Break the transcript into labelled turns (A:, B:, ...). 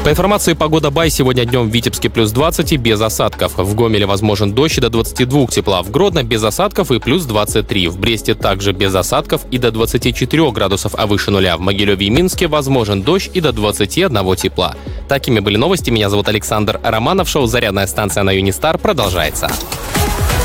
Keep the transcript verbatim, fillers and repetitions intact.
A: По информации погода Бай, сегодня днем в Витебске плюс двадцать и без осадков. В Гомеле возможен дождь и до двадцати двух тепла. В Гродно без осадков и плюс двадцать три. В Бресте также без осадков и до двадцати четырёх градусов, а выше нуля. В Могилеве и Минске возможен дождь и до двадцати одного тепла. Такими были новости. Меня зовут Александр Романов. Шоу «Зарядная станция» на Юнистар продолжается.